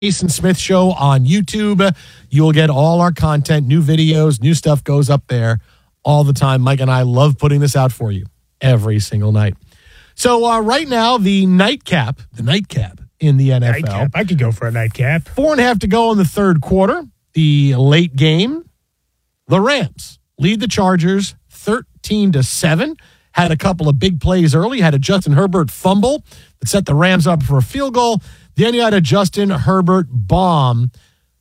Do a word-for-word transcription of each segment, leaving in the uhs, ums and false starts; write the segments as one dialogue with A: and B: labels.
A: Jason Smith Show on YouTube. You'll get all our content, new videos, new stuff goes up there all the time. Mike and I love putting this out for you every single night. So uh, right now, the nightcap, the nightcap in the N F L.
B: Nightcap. I could go for a nightcap.
A: Four and a half to go in the third quarter. The late game, the Rams lead the Chargers thirteen to seven. Had a couple of big plays early. Had a Justin Herbert fumble that set the Rams up for a field goal. Then you had a Justin Herbert bomb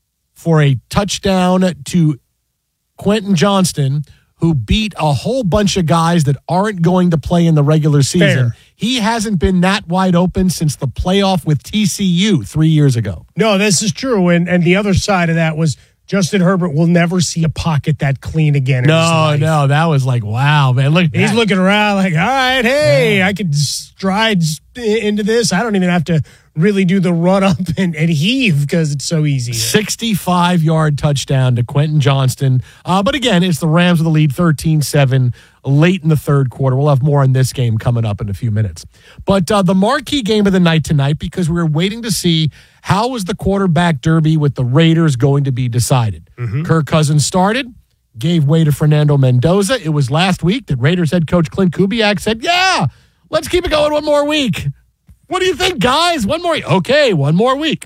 A: for a touchdown to Quentin Johnston, who beat a whole bunch of guys that aren't going to play in the regular season.
B: Fair.
A: He hasn't been that wide open since the playoff with T C U three years ago.
B: No, this is true. And and the other side of that was Justin Herbert will never see a pocket that clean again. In
A: No,
B: his life.
A: no, that was like, wow, man. Look,
B: He's
A: that.
B: looking around like, all right, hey, yeah. I could stride into this. I don't even have to really do the run up and, and heave because it's so easy.
A: sixty-five-yard touchdown to Quentin Johnston. Uh, but again, it's the Rams with the lead thirteen seven late in the third quarter. We'll have more on this game coming up in a few minutes. But uh, the marquee game of the night tonight, because we were waiting to see how was the quarterback derby with the Raiders going to be decided. Mm-hmm. Kirk Cousins started, gave way to Fernando Mendoza. It was last week that Raiders head coach Clint Kubiak said, yeah, let's keep it going one more week. What do you think, guys? One more. Okay, one more week.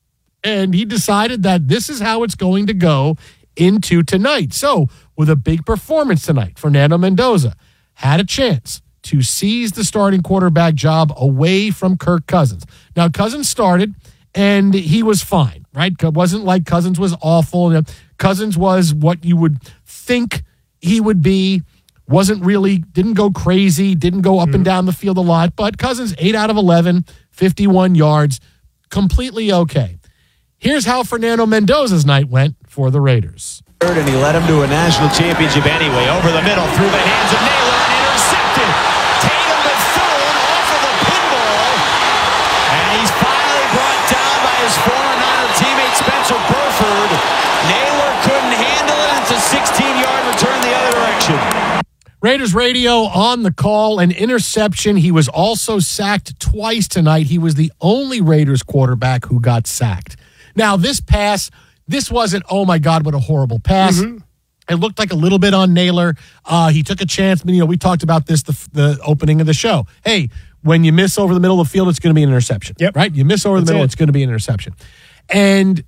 A: And he decided that this is how it's going to go into tonight. So, with a big performance tonight, Fernando Mendoza had a chance to seize the starting quarterback job away from Kirk Cousins. Now, Cousins started, and he was fine, right? It wasn't like Cousins was awful. Cousins was what you would think he would be. Wasn't really, didn't go crazy, didn't go up mm. and down the field a lot, but Cousins, eight out of eleven, fifty-one yards, completely okay. Here's how Fernando Mendoza's night went for the Raiders.
C: And he led him to a national championship anyway. Over the middle, through the hands of Naylor, and intercepted. Tatum Bethune off of the pinball. And he's finally brought down by his former Niner teammate Spencer Burford. Naylor couldn't handle it. It's a sixteen-yard return the other direction.
A: Raiders radio on the call, an interception. He was also sacked twice tonight. He was the only Raiders quarterback who got sacked. Now, this pass, this wasn't, oh my God, what a horrible pass. Mm-hmm. It looked like a little bit on Naylor. Uh, he took a chance. You know, we talked about this the, the opening of the show. Hey, when you miss over the middle of the field, it's going to be an interception.
B: Yep.
A: Right? You miss over
B: That's
A: the middle,
B: it.
A: it's going to be an interception. And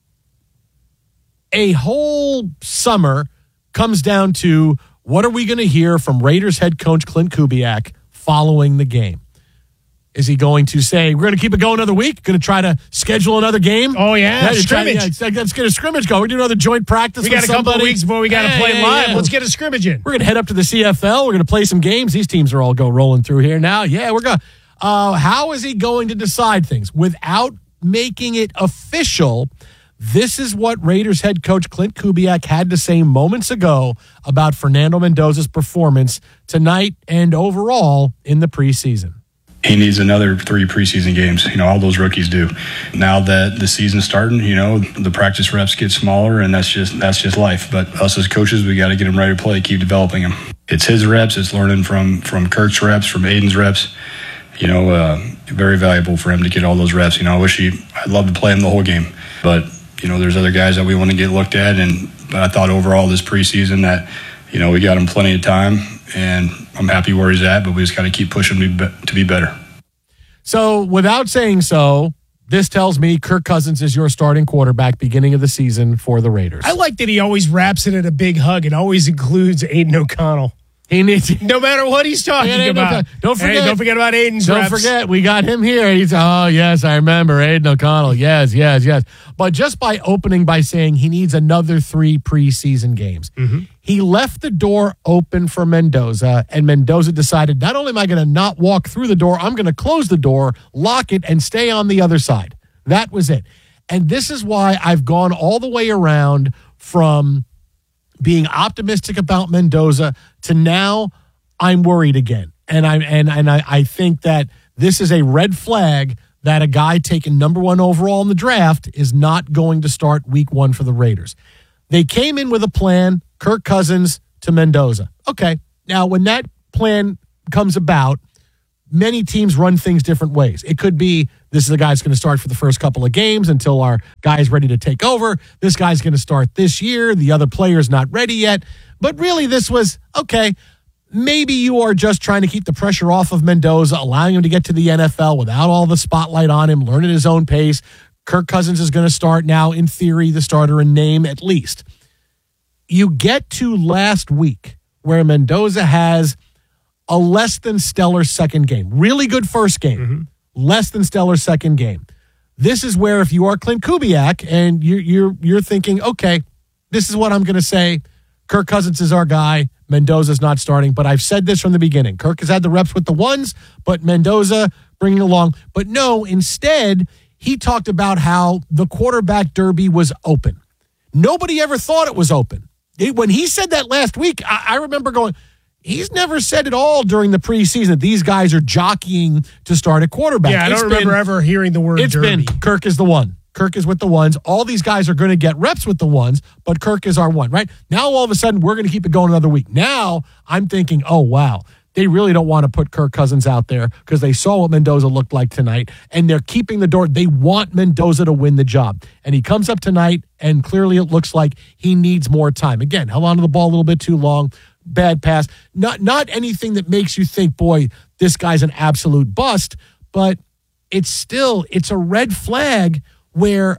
A: a whole summer comes down to, what are we going to hear from Raiders head coach Clint Kubiak following the game? Is he going to say, we're going to keep it going another week? Going to try to schedule another game?
B: Oh, yeah,
A: yeah
B: scrimmage.
A: Try, yeah, let's get a scrimmage going. We're doing another joint practice
B: We
A: with
B: got a couple
A: somebody.
B: of weeks before we got to
A: yeah,
B: play
A: yeah,
B: live.
A: yeah.
B: Let's get a scrimmage in.
A: We're going to head up to the C F L. We're going to play some games. These teams are all go rolling through here now. Yeah, we're going. Uh, how is he going to decide things without making it official? This is what Raiders head coach Clint Kubiak had to say moments ago about Fernando Mendoza's performance tonight and overall in the preseason.
D: He needs another three preseason games. You know, all those rookies do. Now that the season's starting, you know, the practice reps get smaller, and that's just that's just life. But us as coaches, we got to get him ready to play, keep developing him. It's his reps. It's learning from from Kirk's reps, from Aiden's reps. You know, uh, very valuable for him to get all those reps. You know, I wish he, I'd love to play him the whole game. But, you know, there's other guys that we want to get looked at. And but I thought overall this preseason that, you know, we got him plenty of time, and I'm happy where he's at, but we just got to keep pushing him to be, to be better.
A: So without saying so, this tells me Kirk Cousins is your starting quarterback beginning of the season for the Raiders.
B: I like that he always wraps it in a big hug. It always includes Aiden O'Connell.
A: He needs
B: no matter what he's talking
A: Aiden
B: about.
A: O'Connell. Don't forget,
B: hey, don't forget about Aiden's
A: Don't
B: reps.
A: forget, we got him here. He's oh yes, I remember Aiden O'Connell. Yes, yes, yes. But just by opening by saying he needs another three preseason games, mm-hmm. he left the door open for Mendoza, and Mendoza decided not only am I going to not walk through the door, I'm going to close the door, lock it, and stay on the other side. That was it. And this is why I've gone all the way around from being optimistic about Mendoza to now I'm worried again. And I and and I, I think that this is a red flag that a guy taken number one overall in the draft is not going to start week one for the Raiders. They came in with a plan, Kirk Cousins to Mendoza. Okay. Now when that plan comes about, many teams run things different ways. It could be this is a guy that's going to start for the first couple of games until our guy is ready to take over. This guy's going to start this year. The other player's not ready yet. But really, this was, okay, maybe you are just trying to keep the pressure off of Mendoza, allowing him to get to the N F L without all the spotlight on him, learn at his own pace. Kirk Cousins is going to start now, in theory, the starter in name at least. You get to last week where Mendoza has a less than stellar second game. Really good first game. Mm-hmm. Less than stellar second game. This is where if you are Clint Kubiak and you're, you're, you're thinking, okay, this is what I'm going to say. Kirk Cousins is our guy. Mendoza's not starting. But I've said this from the beginning. Kirk has had the reps with the ones, but Mendoza bringing along. But no, instead, he talked about how the quarterback derby was open. Nobody ever thought it was open. It, when he said that last week, I, I remember going, he's never said at all during the preseason that these guys are jockeying to start a quarterback.
B: Yeah, I don't
A: it's
B: remember
A: been,
B: ever hearing the word
A: It's
B: derby.
A: been Kirk is the one. Kirk is with the ones. All these guys are going to get reps with the ones, but Kirk is our one, right? Now, all of a sudden, we're going to keep it going another week. Now, I'm thinking, oh, wow. They really don't want to put Kirk Cousins out there because they saw what Mendoza looked like tonight, and they're keeping the door. They want Mendoza to win the job. And he comes up tonight, and clearly it looks like he needs more time. Again, held onto the ball a little bit too long. Bad pass. Not, not anything that makes you think, boy, this guy's an absolute bust, but it's still, it's a red flag where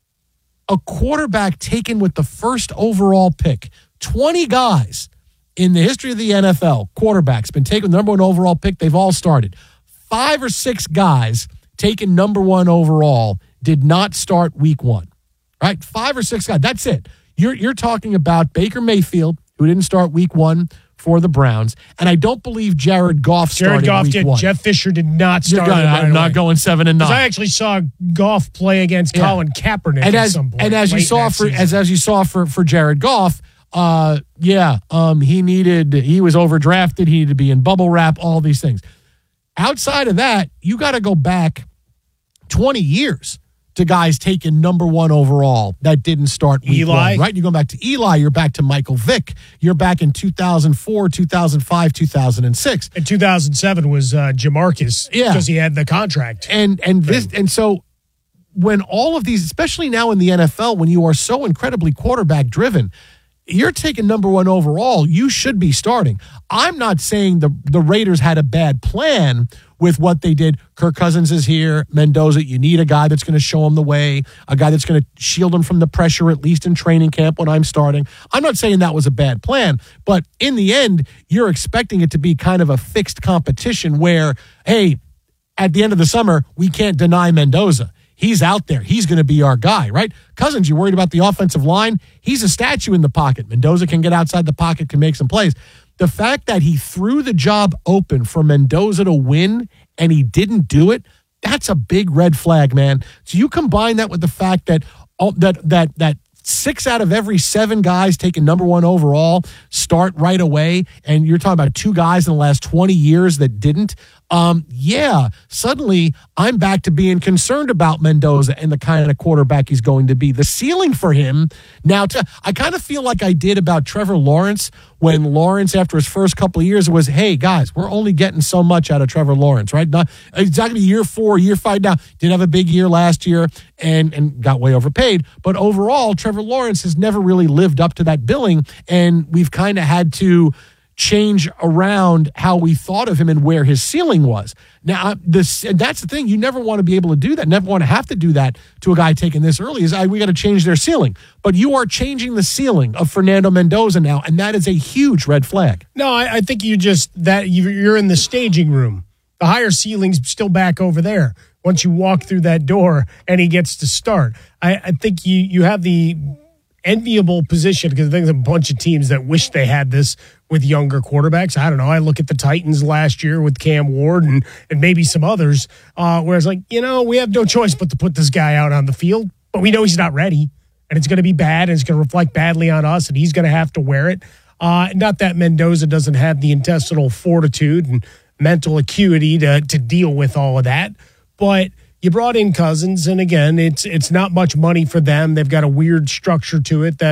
A: a quarterback taken with the first overall pick, twenty guys in the history of the N F L, quarterbacks, been taken number one overall pick, they've all started. Five or six guys taken number one overall did not start week one, right? Five or six guys, that's it. You're, you're talking about Baker Mayfield, who didn't start week one for the Browns, and I don't believe Jared Goff started
B: Jared Goff
A: week
B: did.
A: one.
B: Jeff Fisher did not start.
A: You're gonna,
B: right
A: I'm not
B: away.
A: going seven and nine.
B: I actually saw Goff play against
A: Yeah.
B: Colin Kaepernick
A: and
B: at
A: as,
B: some point.
A: And as you
B: late in
A: saw
B: that
A: for
B: season.
A: as as you saw for for Jared Goff, uh, yeah, um, he needed he was overdrafted. He needed to be in bubble wrap. All these things. Outside of that, you got to go back twenty years to guys taken number one overall that didn't start week
B: Eli.
A: one, right? You're going back to Eli. You're back to Michael Vick. You're back in two thousand four, two thousand five, two thousand six.
B: And two thousand seven was uh, Jamarcus
A: Yeah.
B: because he had the contract.
A: And and this and so when all of these, especially now in the N F L, when you are so incredibly quarterback driven, you're taking number one overall, you should be starting. I'm not saying the, the Raiders had a bad plan with what they did. Kirk Cousins is here. Mendoza, you need a guy that's going to show him the way, a guy that's going to shield him from the pressure, at least in training camp when I'm starting. I'm not saying that was a bad plan, but in the end, you're expecting it to be kind of a fixed competition where, hey, at the end of the summer, we can't deny Mendoza. He's out there. He's going to be our guy, right? Cousins, you're worried about the offensive line? He's a statue in the pocket. Mendoza can get outside the pocket, can make some plays. The fact that he threw the job open for Mendoza to win and he didn't do it, that's a big red flag, man. So you combine that with the fact that oh, that that that six out of every seven guys taking number one overall start right away, and you're talking about two guys in the last twenty years that didn't. Um, yeah, suddenly I'm back to being concerned about Mendoza and the kind of quarterback he's going to be. The ceiling for him now, to, I kind of feel like I did about Trevor Lawrence when Lawrence, after his first couple of years, was, hey, guys, we're only getting so much out of Trevor Lawrence, right? Not exactly year four, year five now. Did have a big year last year and, and got way overpaid. But overall, Trevor Lawrence has never really lived up to that billing, and we've kind of had to change around how we thought of him and where his ceiling was. Now, this that's the thing. You never want to be able to do that. Never want to have to do that to a guy taking this early. Is I, we got to change their ceiling. But you are changing the ceiling of Fernando Mendoza now, and that is a huge red flag.
B: No, I, I think you just that you- you're in the staging room. The higher ceiling's still back over there. Once you walk through that door and he gets to start, I, I think you you have the enviable position because I think there's a bunch of teams that wish they had this with younger quarterbacks. I don't know. I look at the Titans last year with Cam Ward and, and maybe some others uh, where it's like, you know, we have no choice but to put this guy out on the field, but we know he's not ready and it's going to be bad and it's going to reflect badly on us and he's going to have to wear it. Uh, not that Mendoza doesn't have the intestinal fortitude and mental acuity to, to deal with all of that, but you brought in Cousins, and again, it's it's not much money for them. They've got a weird structure to it that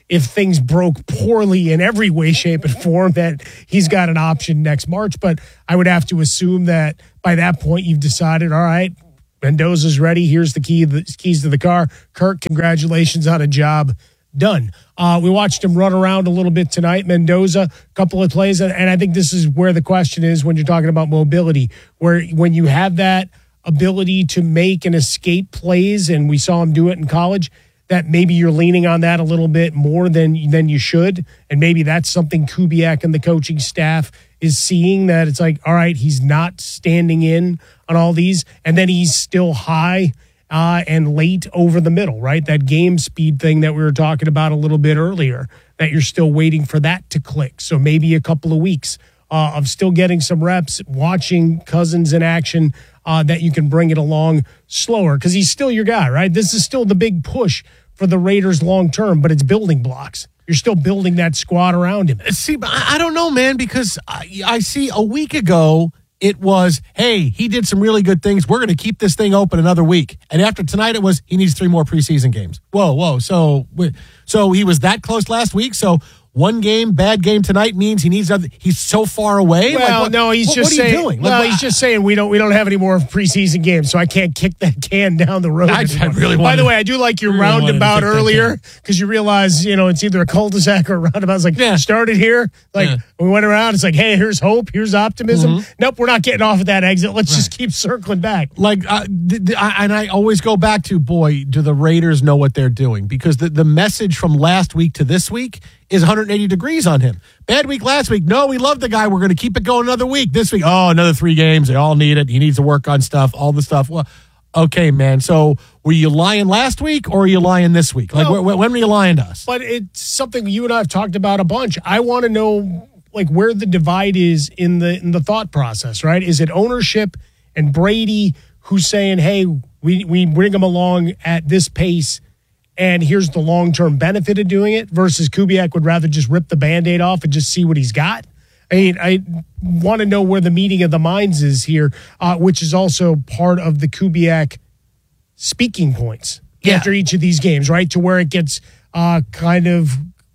B: if things broke poorly in every way, shape, and form, that he's got an option next March. But I would have to assume that by that point you've decided, all right, Mendoza's ready. Here's the key, the keys to the car. Kirk, congratulations on a job done. Uh, we watched him run around a little bit tonight. Mendoza, a couple of plays, and I think this is where the question is when you're talking about mobility, where when you have that ability to make and escape plays, and we saw him do it in college, that maybe you're leaning on that a little bit more than than you should, and maybe that's something Kubiak and the coaching staff is seeing, that it's like, all right, he's not standing in on all these, and then he's still high uh, and late over the middle, right? That game speed thing that we were talking about a little bit earlier, that you're still waiting for that to click. So maybe a couple of weeks uh, of still getting some reps, watching Cousins in action, Uh, that you can bring it along slower, because he's still your guy, right? This is still the big push for the Raiders long term, but it's building blocks. You're still building that squad around him.
A: See, but I I don't know, man, because I, I see a week ago it was, hey, he did some really good things. We're going to keep this thing open another week. And after tonight, it was, he needs three more preseason games. Whoa, whoa. So, so he was that close last week. So one game, bad game tonight means he needs other. He's so far away.
B: Well,
A: like, what,
B: no, he's
A: what,
B: just
A: what are
B: saying.
A: you doing?
B: Well,
A: like,
B: he's just saying we don't we don't have any more preseason games, so I can't kick that can down the road.
A: I, I really
B: By
A: wanted,
B: the way, I do like your
A: really
B: roundabout earlier, because you realize, you know, it's either a cul-de-sac or a roundabout. It's like,
A: Yeah.
B: started here, like
A: Yeah.
B: we went around. It's like, hey, here's hope, here's optimism.
A: Mm-hmm.
B: Nope, we're not getting off at that exit. Let's just keep circling back.
A: Like, uh, th- th- I, and I always go back to, boy, do the Raiders know what they're doing? Because the, the message from last week to this week is one hundred eighty degrees on him. Bad week last week. No, we love the guy. We're going to keep it going another week. This week, oh, another three games. They all need it. He needs to work on stuff, all the stuff. Well, okay, man. So were you lying last week or are you lying this week? Like,
B: No.
A: wh- when were you lying to us?
B: But it's something you and I have talked about a bunch. I want to know, like, where the divide is in the in the thought process, right? Is it ownership and Brady who's saying, hey, we, we bring him along at this pace, and here's the long-term benefit of doing it, versus Kubiak would rather just rip the Band-Aid off and just see what he's got? I mean, I want to know where the meeting of the minds is here, uh, which is also part of the Kubiak speaking points
A: Yeah.
B: after each of these games, right? To where it gets uh, kind of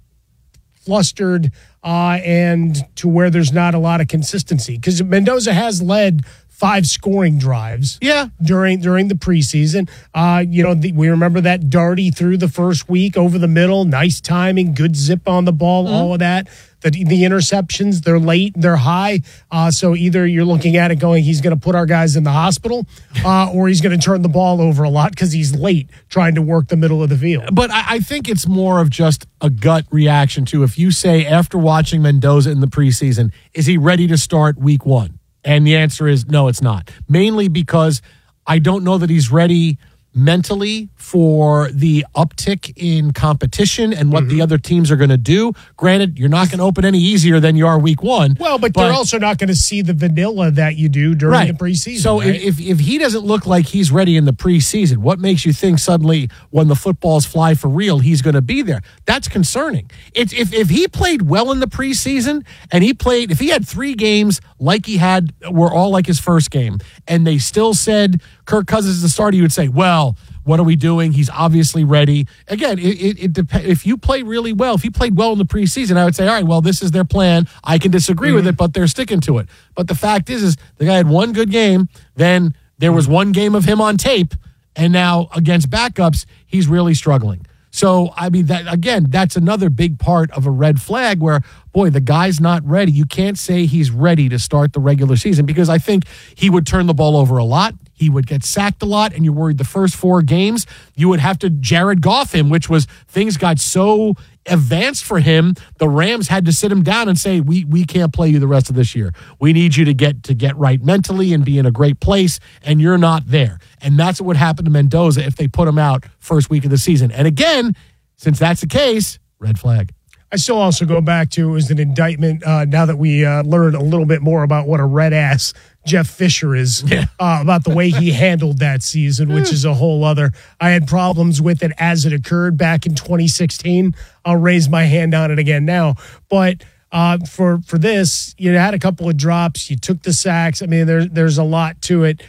B: flustered uh, and to where there's not a lot of consistency. Because Mendoza has led five scoring drives
A: Yeah.
B: during during the preseason. Uh, you know, the, we remember that Darty through the first week over the middle. Nice timing, good zip on the ball,
A: Mm-hmm.
B: all of that. The, the interceptions, they're late, they're high. Uh, so either you're looking at it going, he's going to put our guys in the hospital, uh, or he's going to turn the ball over a lot because he's late trying to work the middle of the field.
A: But I, I think it's more of just a gut reaction to, if you say after watching Mendoza in the preseason, is he ready to start week one? And the answer is no, it's not. Mainly because I don't know that he's ready mentally for the uptick in competition and what mm-hmm. the other teams are going to do. Granted, you're not going to open any easier than you are week one.
B: Well, but, but they're also not going to see the vanilla that you do during
A: right.
B: the preseason.
A: So
B: right?
A: if, if he doesn't look like he's ready in the preseason, what makes you think suddenly when the footballs fly for real, he's going to be there? That's concerning. It's, if, if he played well in the preseason and he played, if he had three games like he had, were all like his first game, and they still said Kirk Cousins is the starter, you would say, well, what are we doing? He's obviously ready. Again, it, it, it depends. If you play really well, if you played well in the preseason, I would say, all right, well, this is their plan. I can disagree mm-hmm. with it, but they're sticking to it. But the fact is, is the guy had one good game. Then there was one game of him on tape, and now against backups, he's really struggling. So, I mean, that again, that's another big part of a red flag where, boy, the guy's not ready. You can't say he's ready to start the regular season, because I think he would turn the ball over a lot. He would get sacked a lot, and you're worried the first four games, you would have to Jared Goff him, which was things got so advanced for him. The Rams had to sit him down and say, we we can't play you the rest of this year. We need you to get to get right mentally and be in a great place, and you're not there. And that's what would happen to Mendoza if they put him out first week of the season. And again, since that's the case, red flag.
B: I still also go back to, it was an indictment uh, now that we uh, learned a little bit more about what a red ass Jeff Fisher is,
A: yeah.
B: uh, about the way he handled that season, which is a whole other. I had problems with it as it occurred back in twenty sixteen. I'll raise my hand on it again now. But uh, for for this, you had a couple of drops. You took the sacks. I mean, there, there's a lot to it.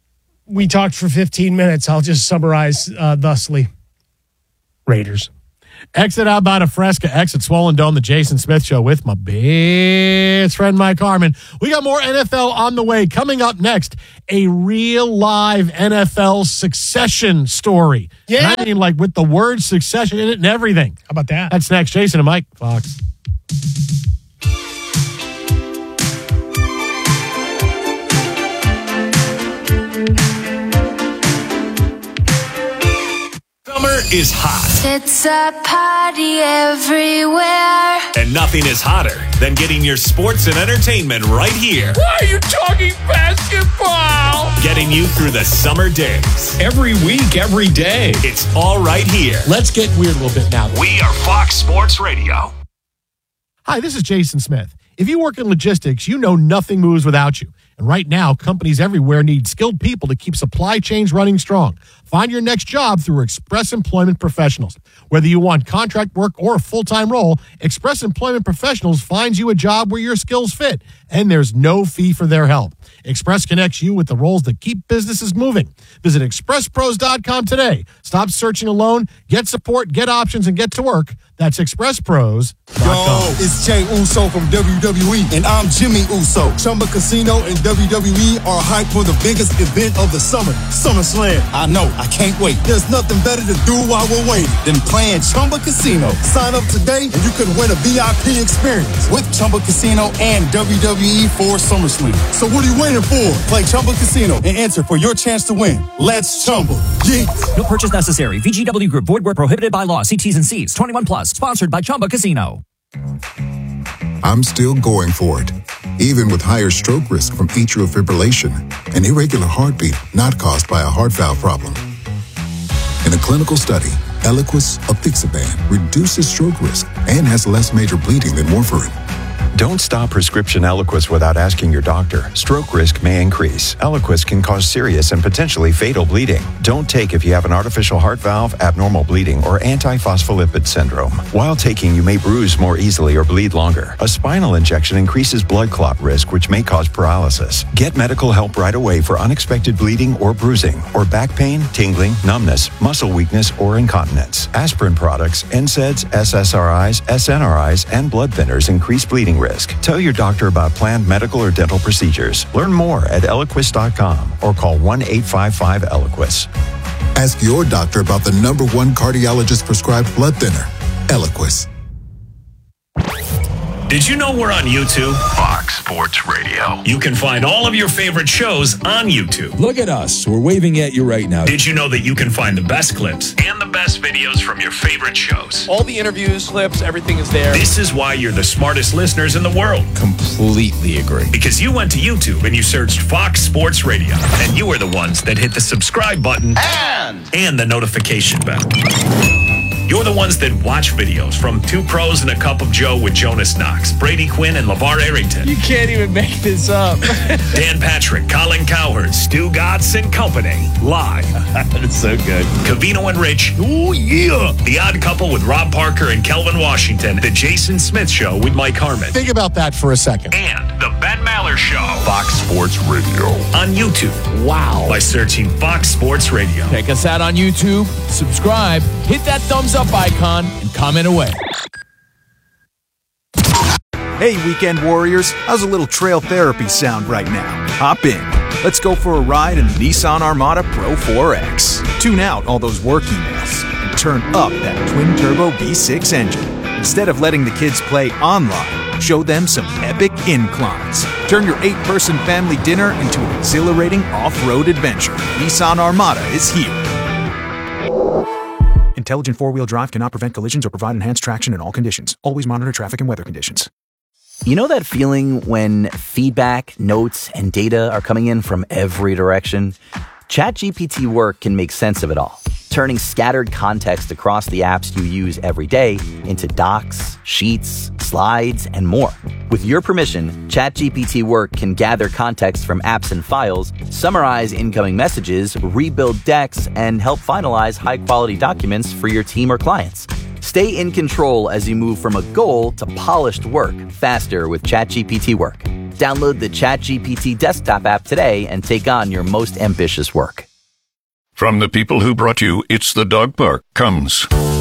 B: We talked for fifteen minutes. I'll just summarize uh, thusly. Raiders.
A: Exit out by the Fresca, exit Swollen Dome, the Jason Smith Show with my best friend Mike Harmon. We got more N F L on the way. Coming up next, a real live N F L succession story.
B: Yeah.
A: And I mean, like with the word succession in it and everything.
B: How about that?
A: That's next. Jason and Mike, Fox.
E: Summer is hot.
F: It's a party everywhere.
E: And nothing is hotter than getting your sports and entertainment right here.
A: Why are you talking basketball?
E: Getting you through the summer days.
G: Every week, every day.
E: It's all right here.
A: Let's get weird a little bit now.
E: We are Fox Sports Radio.
A: Hi, this is Jason Smith. If you work in logistics, you know nothing moves without you. And right now, companies everywhere need skilled people to keep supply chains running strong. Find your next job through Express Employment Professionals. Whether you want contract work or a full-time role, Express Employment Professionals finds you a job where your skills fit, and there's no fee for their help. Express connects you with the roles that keep businesses moving. Visit express pros dot com today. Stop searching alone. Get support, get options, and get to work. That's express pros dot com.
H: Yo, it's Jay Uso from W W E, and I'm Jimmy Uso. Chumba Casino and W W E are hyped for the biggest event of the summer, SummerSlam. I know, I can't wait. There's nothing better to do while we're waiting than playing Chumba Casino. Sign up today, and you could win a V I P experience with Chumba Casino and W W E for SummerSlam. So what are you waiting for? Play Chumba Casino and enter for your chance to win. Let's Chumba. Yeah.
I: No purchase necessary. V G W Group. Void where prohibited by law. See T's and C's. twenty-one plus. Sponsored by Chumba Casino.
J: I'm still going for it, even with higher stroke risk from atrial fibrillation, an irregular heartbeat not caused by a heart valve problem. In a clinical study, Eliquis apixaban reduces stroke risk and has less major bleeding than warfarin.
K: Don't stop prescription Eliquis without asking your doctor. Stroke risk may increase. Eliquis can cause serious and potentially fatal bleeding. Don't take if you have an artificial heart valve, abnormal bleeding, or antiphospholipid syndrome. While taking, you may bruise more easily or bleed longer. A spinal injection increases blood clot risk, which may cause paralysis. Get medical help right away for unexpected bleeding or bruising, or back pain, tingling, numbness, muscle weakness, or incontinence. Aspirin products, N SAIDs, S S R Is, S N R Is, and blood thinners increase bleeding risk. Tell your doctor about planned medical or dental procedures. Learn more at eliquis dot com or call one eight five five Eliquis.
J: Ask your doctor about the number one cardiologist prescribed blood thinner, Eliquis.
E: Did you know we're on YouTube? Fox Sports Radio. You can find all of your favorite shows on YouTube.
G: Look at us. We're waving at you right now.
E: Did you know that you can find the best clips and the best videos from your favorite shows?
L: All the interviews, clips, everything is there.
E: This is why you're the smartest listeners in the world.
G: Completely agree.
E: Because you went to YouTube and you searched Fox Sports Radio. And you are the ones that hit the subscribe button
L: And,
E: and the notification bell. You're the ones that watch videos from Two Pros and a Cup of Joe with Jonas Knox, Brady Quinn, and LeVar Arrington.
L: you can't even make this up.
E: Dan Patrick, Colin Cowherd, Stu Gatz and Company. Live.
L: That's so good.
E: Cavino and Rich. Oh, yeah. The Odd Couple with Rob Parker and Kelvin Washington. The Jason Smith Show with Mike Harmon.
A: Think about that for a second.
E: And The Ben Maller Show. Fox Sports Radio. On YouTube. Wow. By searching Fox Sports Radio.
L: Check us out on YouTube. Subscribe. Hit that thumbs up icon and comment away.
M: Hey, weekend warriors. How's a little trail therapy sound right now? Hop in. Let's go for a ride in the Nissan Armada Pro four X. Tune out all those work emails and turn up that twin-turbo V six engine. Instead of letting the kids play online, show them some epic inclines. Turn your eight-person family dinner into an exhilarating off-road adventure. Nissan Armada is here. Intelligent four-wheel drive cannot prevent collisions or provide enhanced traction in all conditions. Always monitor traffic and weather conditions.
N: You know that feeling when feedback, notes, and data are coming in from every direction? ChatGPT Work can make sense of it all, turning scattered context across the apps you use every day into docs, sheets, slides, and more. With your permission, ChatGPT Work can gather context from apps and files, summarize incoming messages, rebuild decks, and help finalize high-quality documents for your team or clients. Stay in control as you move from a goal to polished work faster with ChatGPT Work. Download the ChatGPT desktop app today and take on your most ambitious work.
O: From the people who brought you It's the Dog Park comes